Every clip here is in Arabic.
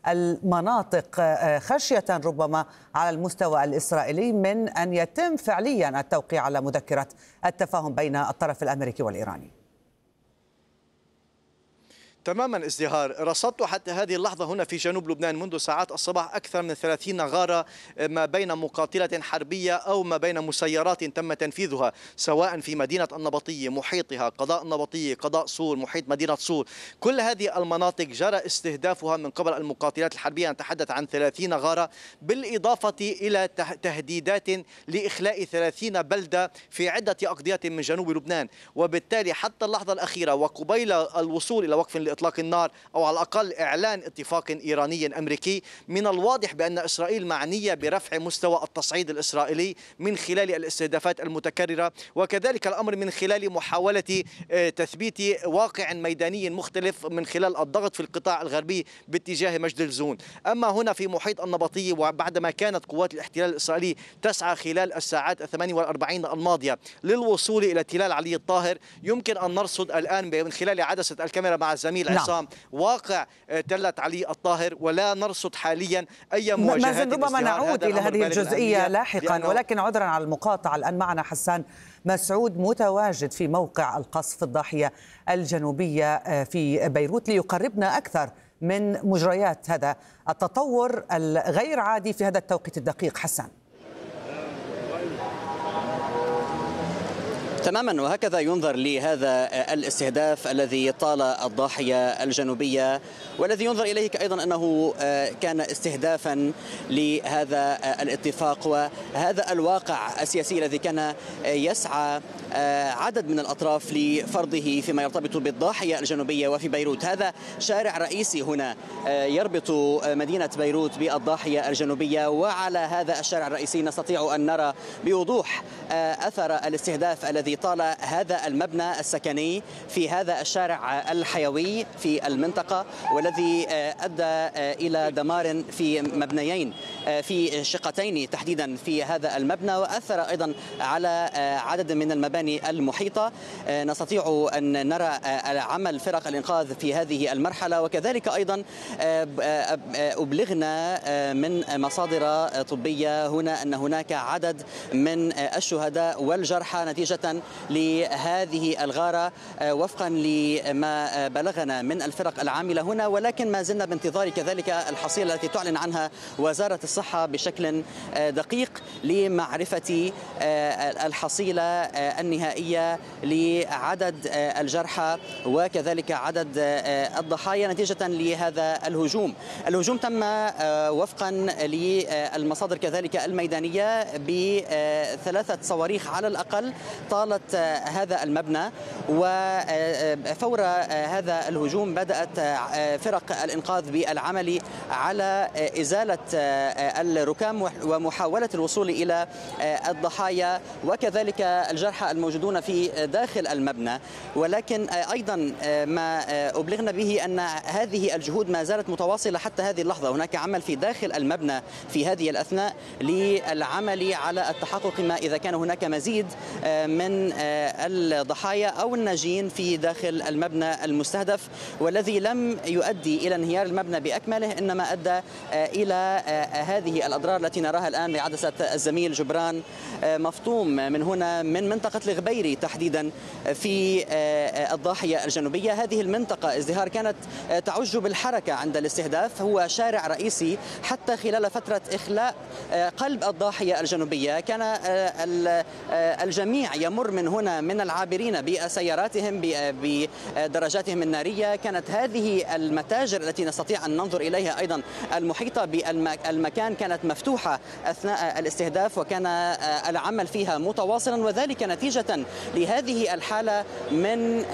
المناطق خشية ربما على المستوى الإسرائيلي من أن يتم فعليا التوقيع على مذكرة التفاهم بين الطرف الأمريكي والإيراني؟ تماما ازدهار. رصدت حتى هذه اللحظة هنا في جنوب لبنان منذ ساعات الصباح أكثر من 30 غارة ما بين مقاتلة حربية أو ما بين مسيرات تم تنفيذها سواء في مدينة النبطية محيطها، قضاء النبطية، قضاء صور، محيط مدينة صور. كل هذه المناطق جرى استهدافها من قبل المقاتلات الحربية. نتحدث عن 30 غارة بالإضافة إلى تهديدات لإخلاء 30 بلدة في عدة أقضية من جنوب لبنان. وبالتالي حتى اللحظة الأخيرة وقبيل الوصول إلى وقف إطلاق النار أو على الأقل إعلان اتفاق إيراني أمريكي، من الواضح بأن إسرائيل معنية برفع مستوى التصعيد الإسرائيلي من خلال الاستهدافات المتكررة، وكذلك الأمر من خلال محاولة تثبيت واقع ميداني مختلف من خلال الضغط في القطاع الغربي باتجاه مجد الزون. أما هنا في محيط النبطية، وبعدما كانت قوات الاحتلال الإسرائيلي تسعى خلال الساعات 48 الماضية للوصول إلى تلال علي الطاهر، يمكن أن نرصد الآن من خلال عدسة الكاميرا مع الزميل عصام واقع تلة علي الطاهر، ولا نرصد حاليا أي مواجهات. ربما نعود إلى هذه الجزئية لاحقا، ولكن عذرا على المقاطعة، الآن معنا حسان مسعود متواجد في موقع القصف الضاحية الجنوبية في بيروت ليقربنا أكثر من مجريات هذا التطور الغير عادي في هذا التوقيت الدقيق. حسان. تماما، وهكذا ينظر لهذا الاستهداف الذي طال الضاحية الجنوبية، والذي ينظر إليه أيضا أنه كان استهدافا لهذا الاتفاق وهذا الواقع السياسي الذي كان يسعى عدد من الأطراف لفرضه فيما يرتبط بالضاحية الجنوبية وفي بيروت. هذا شارع رئيسي هنا يربط مدينة بيروت بالضاحية الجنوبية، وعلى هذا الشارع الرئيسي نستطيع أن نرى بوضوح أثر الاستهداف الذي طال هذا المبنى السكني في هذا الشارع الحيوي في المنطقة، والذي أدى إلى دمار في مبنيين في شقتين تحديدا في هذا المبنى، وأثر أيضا على عدد من المباني المحيطة. نستطيع أن نرى عمل فرق الإنقاذ في هذه المرحلة، وكذلك أيضا أبلغنا من مصادر طبية هنا أن هناك عدد من الشهداء والجرحى نتيجة لهذه الغارة وفقا لما بلغنا من الفرق العاملة هنا، ولكن ما زلنا بانتظار كذلك الحصيلة التي تعلن عنها وزارة الصحة بشكل دقيق لمعرفة الحصيلة النهائية لعدد الجرحى وكذلك عدد الضحايا نتيجة لهذا الهجوم. الهجوم تم وفقا للمصادر كذلك الميدانية ب3 صواريخ على الأقل طالت هذا المبنى، وفور هذا الهجوم بدأت فرق الإنقاذ بالعمل على إزالة الركام ومحاولة الوصول إلى الضحايا وكذلك الجرحى الموجودون في داخل المبنى. ولكن أيضا ما أبلغنا به أن هذه الجهود ما زالت متواصلة حتى هذه اللحظة. هناك عمل في داخل المبنى في هذه الأثناء للعمل على التحقق ما إذا كان هناك مزيد من الضحايا أو الناجين في داخل المبنى المستهدف، والذي لم يؤدي إلى انهيار المبنى بأكمله، إنما أدى إلى هذه الأضرار التي نراها الآن بعدسة الزميل جبران مفطوم من هنا من منطقة الغبيري تحديدا في الضاحية الجنوبية. هذه المنطقة ازدهار كانت تعج بالحركة عند الاستهداف، هو شارع رئيسي حتى خلال فترة إخلاء قلب الضاحية الجنوبية. كان الجميع يمر من هنا من العابرين بسياراتهم بدراجاتهم النارية. كانت هذه المتاجر التي نستطيع أن ننظر إليها أيضا المحيطة بالمكان كانت مفتوحة أثناء الاستهداف، وكان العمل فيها متواصلا، وذلك نتيجة لهذه الحالة من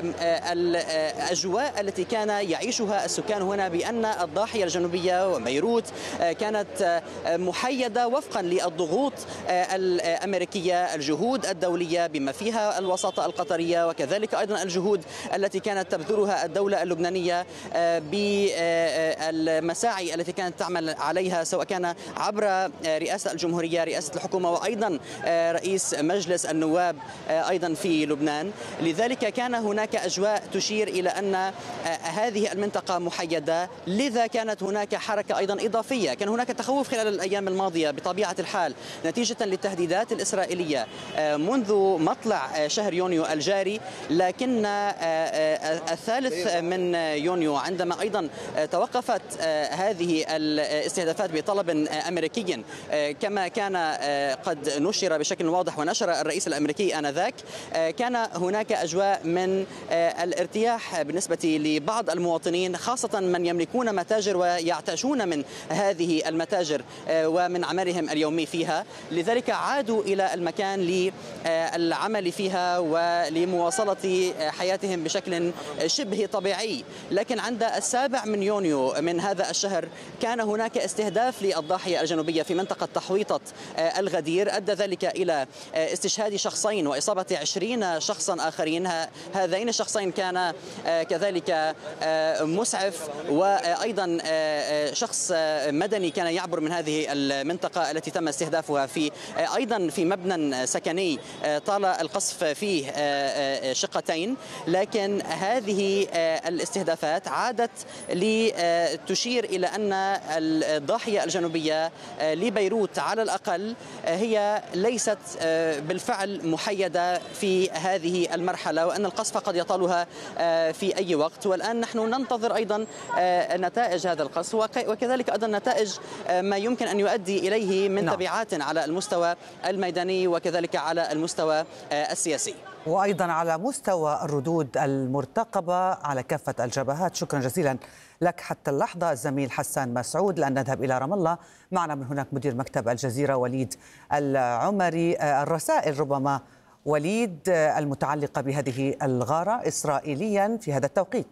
الأجواء التي كان يعيشها السكان هنا، بأن الضاحية الجنوبية وبيروت كانت محيدة وفقا للضغوط الأمريكية، الجهود الدولية بما فيها الوساطة القطرية، وكذلك أيضا الجهود التي كانت تبذلها الدولة اللبنانية بالمساعي التي كانت تعمل عليها سواء سواء كان عبر رئاسة الجمهورية، رئاسة الحكومة، وأيضا رئيس مجلس النواب أيضا في لبنان. لذلك كان هناك أجواء تشير إلى أن هذه المنطقة محيدة، لذا كانت هناك حركة أيضا إضافية. كان هناك تخوف خلال الأيام الماضية بطبيعة الحال نتيجة للتهديدات الإسرائيلية منذ مطلع شهر يونيو الجاري، لكن الثالث من يونيو عندما أيضا توقفت هذه الاستهدافات بطلب أمريكي كما كان قد نشر بشكل واضح ونشر الرئيس الأمريكي آنذاك، كان هناك أجواء من الارتياح بالنسبة لبعض المواطنين، خاصة من يملكون متاجر ويعتاشون من هذه المتاجر ومن عملهم اليومي فيها. لذلك عادوا إلى المكان للعمل فيها ولمواصلة حياتهم بشكل شبه طبيعي. لكن عند 7 من يونيو من هذا الشهر كان هناك استهداف للضاحية الجنوبية في منطقة تحويطة الغدير، أدى ذلك إلى استشهاد شخصين وإصابة 20 شخصا آخرين. هذين الشخصين كان كذلك مسعف وأيضا شخص مدني كان يعبر من هذه المنطقة التي تم استهدافها في أيضا في مبنى سكني طال القصف فيه شقتين. لكن هذه الاستهدافات عادت لتشير إلى أن الضاحية الجنوبية لبيروت على الأقل هي ليست بالفعل محيدة في هذه المرحلة، وأن القصف قد يطالها في أي وقت. والآن نحن ننتظر أيضا نتائج هذا القصف وكذلك أيضا نتائج ما يمكن أن يؤدي إليه من تبعات على المستوى الميداني وكذلك على المستوى السياسي، وأيضا على مستوى الردود المرتقبة على كافة الجبهات. شكرا جزيلا لك حتى اللحظة الزميل حسان مسعود. لأن نذهب إلى رام الله، معنا من هناك مدير مكتب الجزيرة وليد العمري. الرسائل ربما وليد المتعلقة بهذه الغارة إسرائيليا في هذا التوقيت.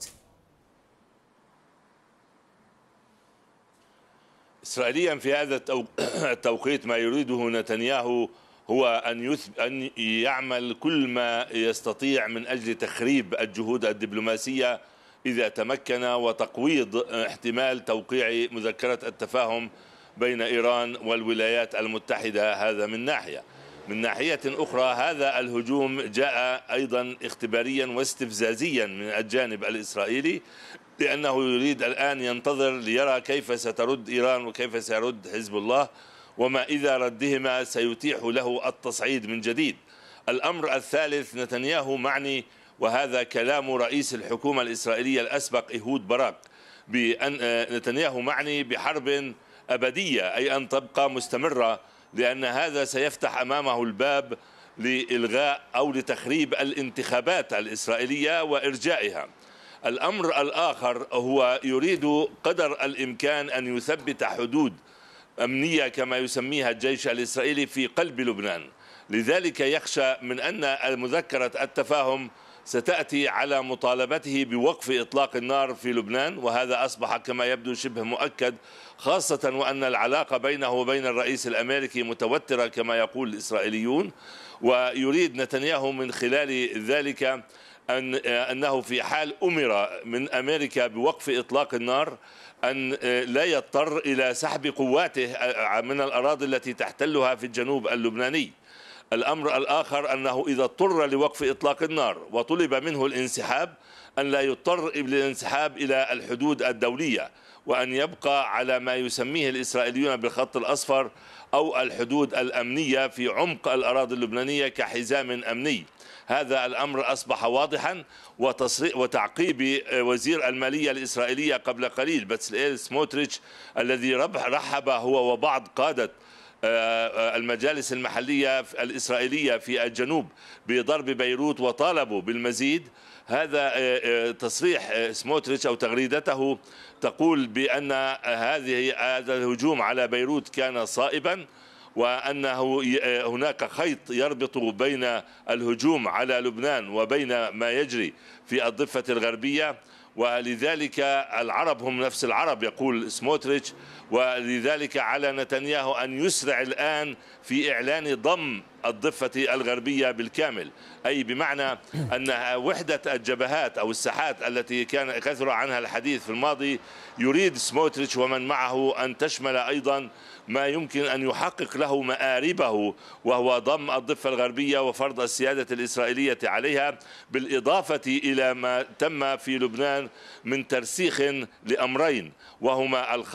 إسرائيليا في هذا التوقيت ما يريده نتنياهو هو أن يعمل كل ما يستطيع من أجل تخريب الجهود الدبلوماسية إذا تمكن، وتقويض احتمال توقيع مذكرة التفاهم بين إيران والولايات المتحدة. هذا من ناحية. من ناحية أخرى هذا الهجوم جاء أيضا اختباريا واستفزازيا من الجانب الإسرائيلي، لأنه يريد الآن ينتظر ليرى كيف سترد إيران وكيف سيرد حزب الله، وما إذا ردهما سيتيح له التصعيد من جديد. الأمر الثالث، نتنياهو معني، وهذا كلام رئيس الحكومة الإسرائيلية الأسبق إيهود باراك، بأن نتنياهو معني بحرب أبدية، أي أن تبقى مستمرة، لأن هذا سيفتح أمامه الباب لإلغاء أو لتخريب الانتخابات الإسرائيلية وإرجائها. الأمر الآخر هو يريد قدر الإمكان أن يثبت حدود أمنية كما يسميها الجيش الإسرائيلي في قلب لبنان. لذلك يخشى من أن مذكرة التفاهم ستأتي على مطالبته بوقف إطلاق النار في لبنان، وهذا أصبح كما يبدو شبه مؤكد، خاصة وأن العلاقة بينه وبين الرئيس الأمريكي متوترة كما يقول الإسرائيليون. ويريد نتنياهو من خلال ذلك أنه في حال أمر من أمريكا بوقف إطلاق النار أن لا يضطر إلى سحب قواته من الأراضي التي تحتلها في الجنوب اللبناني. الأمر الآخر أنه إذا اضطر لوقف إطلاق النار وطلب منه الانسحاب، أن لا يضطر بالانسحاب إلى الحدود الدولية، وأن يبقى على ما يسميه الإسرائيليون بالخط الأصفر أو الحدود الأمنية في عمق الأراضي اللبنانية كحزام أمني. هذا الأمر أصبح واضحا، وتعقيب وزير المالية الإسرائيلية قبل قليل بتسليل سموتريتش الذي رحب هو وبعض قادة المجالس المحلية الإسرائيلية في الجنوب بضرب بيروت وطالبوا بالمزيد. هذا تصريح سموتريتش أو تغريدته تقول بأن هذا الهجوم على بيروت كان صائبا، وأنه هناك خيط يربط بين الهجوم على لبنان وبين ما يجري في الضفة الغربية، ولذلك العرب هم نفس العرب يقول سموتريتش، ولذلك على نتنياهو أن يسرع الآن في إعلان ضم الضفة الغربية بالكامل، أي بمعنى أن وحدة الجبهات أو الساحات التي كان كثر عنها الحديث في الماضي يريد سموتريتش ومن معه أن تشمل أيضا ما يمكن أن يحقق له مآربه، وهو ضم الضفة الغربية وفرض السيادة الإسرائيلية عليها، بالإضافة إلى ما تم في لبنان من ترسيخ لأمرين، وهما